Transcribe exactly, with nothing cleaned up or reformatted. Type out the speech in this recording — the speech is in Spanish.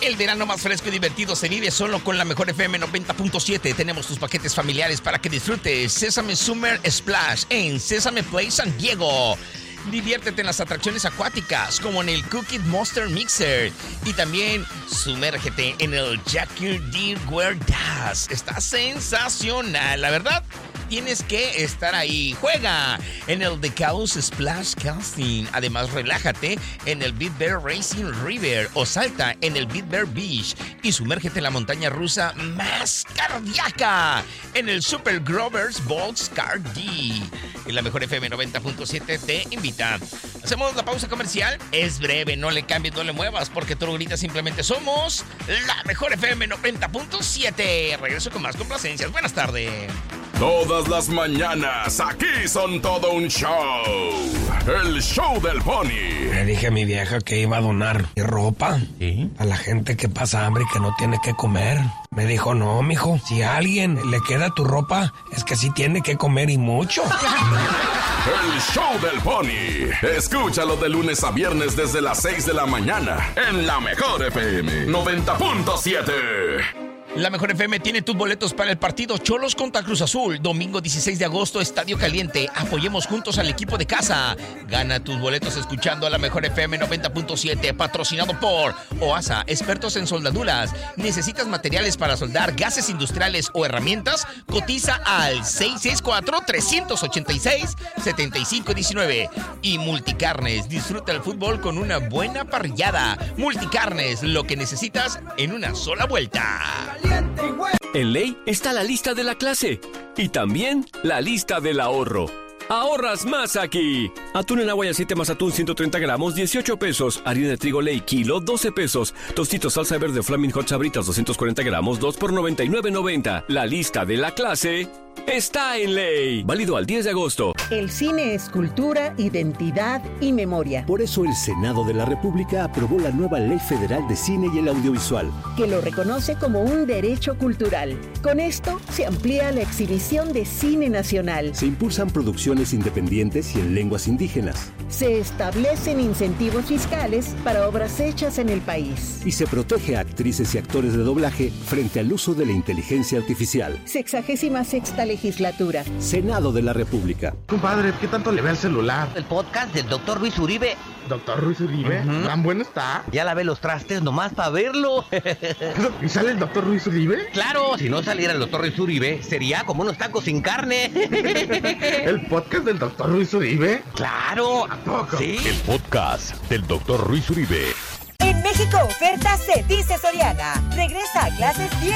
El verano más fresco y divertido se vive solo con la mejor F M noventa punto siete. Tenemos tus paquetes familiares para que disfrutes Sesame Summer Splash en Sesame Place San Diego. Diviértete en las atracciones acuáticas como en el Cookie Monster Mixer. Y también sumérgete en el Jackie Deer Wear Das. Está sensacional, la verdad. Tienes que estar ahí. Juega en el The Chaos Splash Casting. Además, relájate en el Big Bear Racing River o salta en el Big Bear Beach y sumérgete en la montaña rusa más cardíaca en el Super Grover's Box Car D. Y la mejor F M noventa punto siete te invita. Hacemos la pausa comercial. Es breve, no le cambies, no le muevas, porque tú gritas, simplemente somos la mejor F M noventa punto siete. Regreso con más complacencias. Buenas tardes. Todas las mañanas, aquí son todo un show. El show del Pony. Le dije a mi vieja que iba a donar mi ropa, ¿sí?, a la gente que pasa hambre y que no tiene que comer. Me dijo, no, mijo, si a alguien le queda tu ropa, es que sí tiene que comer y mucho. El show del Pony. Escúchalo de lunes a viernes desde las seis de la mañana en la mejor F M noventa punto siete. La mejor F M tiene tus boletos para el partido Cholos contra Cruz Azul, domingo dieciséis de agosto, Estadio Caliente. Apoyemos juntos al equipo de casa. Gana tus boletos escuchando a la mejor F M noventa punto siete, patrocinado por OASA, expertos en soldaduras. ¿Necesitas materiales para soldar, gases industriales o herramientas? Cotiza al seis seis cuatro, tres ocho seis, siete cinco uno nueve. Y Multicarnes, disfruta el fútbol con una buena parrillada. Multicarnes, lo que necesitas en una sola vuelta. En Ley está la lista de la clase y también la lista del ahorro. ¡Ahorras más aquí! Atún en agua y aceite más atún ciento treinta gramos, dieciocho pesos. Harina de trigo Ley kilo, doce pesos. Tostitos salsa verde Flaming Hot Sabritas doscientos cuarenta gramos, dos por noventa y nueve noventa. La lista de la clase está en Ley. Válido al diez de agosto. El cine es cultura, identidad y memoria. Por eso el Senado de la República aprobó la nueva Ley Federal de Cine y el Audiovisual, que lo reconoce como un derecho cultural. Con esto se amplía la exhibición de cine nacional. Se impulsan producciones independientes y en lenguas indígenas. Se establecen incentivos fiscales para obras hechas en el país. Y se protege a actrices y actores de doblaje frente al uso de la inteligencia artificial. Sexagésima sexta legislatura. Senado de la República. Compadre, ¿qué tanto le ve al celular? El podcast del doctor Luis Uribe. ¿Doctor Luis Uribe? Uh-huh. ¿Tan bueno está? Ya lavé los trastes nomás para verlo. ¿Y sale el doctor Luis Uribe? Claro, si no saliera el doctor Luis Uribe, sería como unos tacos sin carne. ¿El podcast del doctor Luis Uribe? Claro. ¿A poco? Sí. El podcast del doctor Luis Uribe. En México, oferta se dice Soriana. Regresa a clases